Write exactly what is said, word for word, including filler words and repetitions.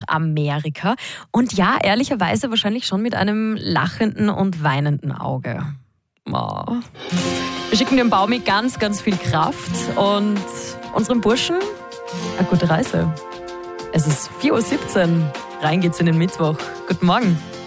Südamerika. Und ja, ehrlicherweise wahrscheinlich schon mit einem lachenden und weinenden Auge. Oh. Wir schicken dem Baumi ganz, ganz viel Kraft und unserem Burschen eine gute Reise. Es ist vier Uhr siebzehn. Rein geht's in den Mittwoch. Guten Morgen.